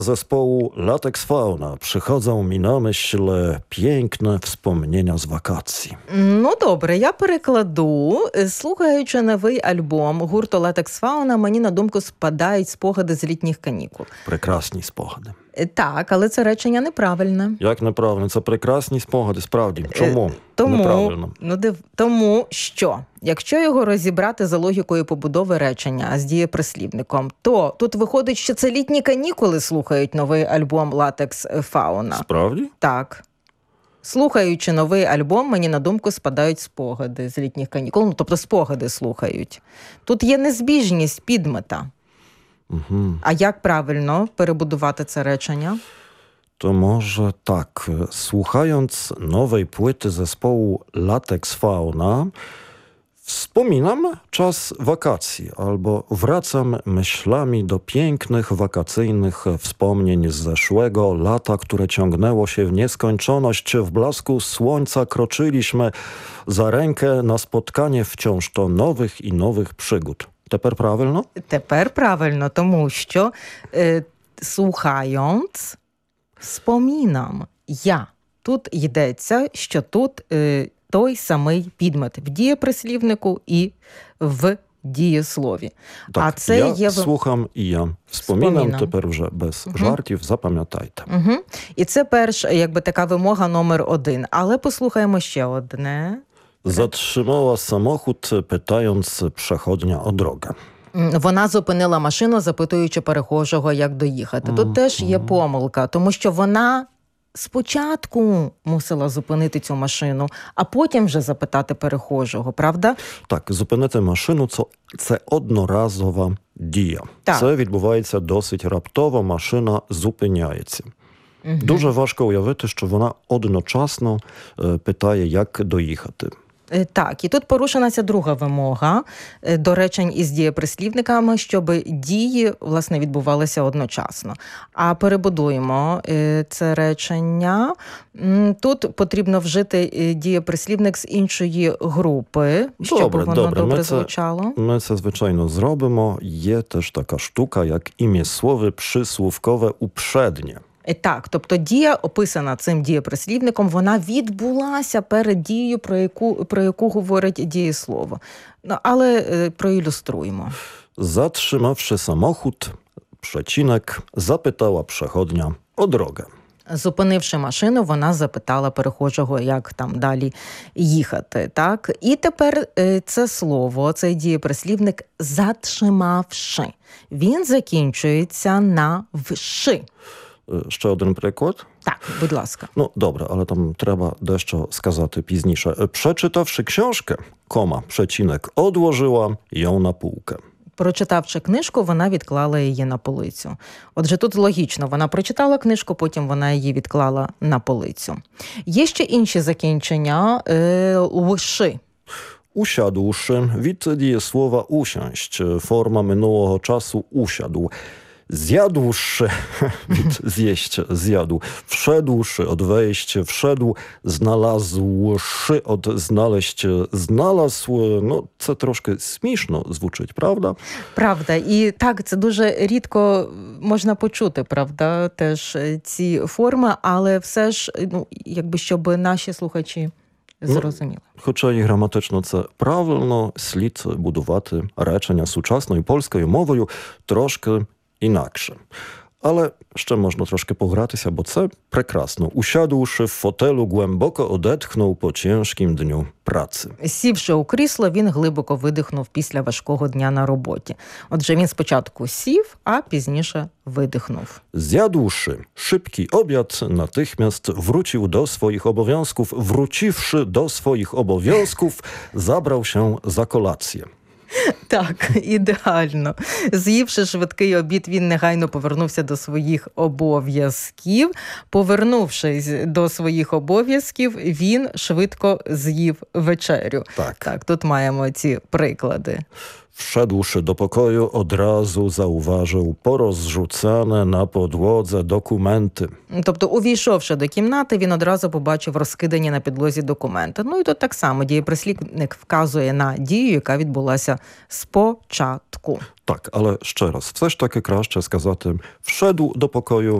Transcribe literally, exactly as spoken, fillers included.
zespołu Latex Fauna przychodzą mi na myśl piękne wspomnienia z wakacji. Ну, добре, я перекладу. Слухаючи новий альбом гурту Latex Fauna, мені на думку спадають спогади з літніх канікул. Прекрасні спогади. Так, але це речення неправильне. Як неправильно? Це прекрасні спогади, справді. Чому тому, неправильно? Ну, див... Тому що, якщо його розібрати за логікою побудови речення з дієприслівником, то тут виходить, що це літні канікули слухають новий альбом Latex Fauna. Справді? Так. Слухаючи новий альбом, мені на думку спадають спогади з літніх канікул. Ну, тобто спогади слухають. Тут є незбіжність підмета. Угу. А як правильно перебудувати це речення? To może tak, słuchając nowej płyty zespołu Latex Fauna, wspominam czas wakacji albo wracam myślami do pięknych wakacyjnych wspomnień z zeszłego lata, które ciągnęło się w nieskończoność. W blasku słońca kroczyliśmy za rękę na spotkanie wciąż to nowych i nowych przygód. Тепер правильно? Тепер правильно, тому що е, слухając, спомінам я. Тут йдеться, що тут е, той самий підмет в дієприслівнику і в дієслові. Так, а це я є... слухам і я спомінам, Спомінам. тепер вже без Угу. жартів, запам'ятайте. Угу. І це перш, якби така вимога номер один. Але послухаємо ще одне. Zatrzymała samochód, pytając przechodnia o drogę. Вона зупинила машину, запитуючи перехожого, як доїхати. Тут mm-hmm. теж є помилка, тому що вона спочатку мусила зупинити цю машину, а потім вже запитати перехожого, правда? Так, зупинити машину – це одноразова дія. Так. Це відбувається досить раптово, машина зупиняється. Mm-hmm. Дуже важко уявити, що вона одночасно е, питає, як доїхати. Так, і тут порушена ця друга вимога до речень із дієприслівниками, щоб дії, власне, відбувалися одночасно. А перебудуємо це речення. Тут потрібно вжити дієприслівник з іншої групи, щоб добре, воно добре. добре ми звучало. Це, ми це, звичайно, зробимо. Є теж така штука, як ім'яслове прислівкове упреднє. Так, тобто дія, описана цим дієприслівником, вона відбулася перед дією, про яку, про яку говорить дієслово. Ну, але е, проілюструємо. Zatrzymawszy samochód, przecinek, zapytała przechodnia o drogę. Зупинивши машину, вона запитала перехожого, як там далі їхати. Так? І тепер е, це слово, цей дієприслівник «заtrzymавши». Він закінчується на «вши». Ще один приклад? Так, будь ласка. Ну, добре, але там треба дещо сказати пізніше. Przeczytawszy książkę, koma, przecinek, odłożyła ją na półkę. Прочитавши книжку, вона відклала її на полицю. Отже, тут логічно. Вона прочитала книжку, потім вона її відклала на полицю. Є ще інші закінчення. Е, «лши». Usiadłszy, від дієслова usiąść, forma минулого часу usiadł. Zjadłszy, від zjeść, zjadł. Wszedłszy, od wejść, wszedł. Znalazłszy, od znaleźć, znalazł. Ну, це трошки смішно звучить, правда? Правда. І так, це дуже рідко можна почути, правда, теж ці форми, але все ж, ну, якби, щоб наші слухачі зрозуміли. Ну, хоча і граматично це правильно, слід будувати речення сучасною польською мовою трошки інакше. Але ще можна трошки погратися, бо це прекрасно. Usiadłszy w fotelu, głęboko odetchnął po ciężkim dniu pracy. Сівши у крісло, він глибоко видихнув після важкого дня на роботі. Отже, він спочатку сів, а пізніше видихнув. Zjadłszy szybki obiad, natychmiast wrócił do swoich obowiązków. Wróciwszy do swoich obowiązków, zabrał się za kolację. Так, ідеально. З'ївши швидкий обід, він негайно повернувся до своїх обов'язків. Повернувшись до своїх обов'язків, він швидко з'їв вечерю. Так. Так, тут маємо ці приклади. Wszedłszy do pokoju, od razu zauważył porozrzucane na podłodze dokumenty. Тобто, увійшовши до кімнати, він одразу побачив розкидані на підлозі документи. Ну і тут так само дієприслівник вказує на дію, яка відбулася спочатку. Tak, ale jeszcze raz, все ж таки краще сказати «wszedł do pokoju»,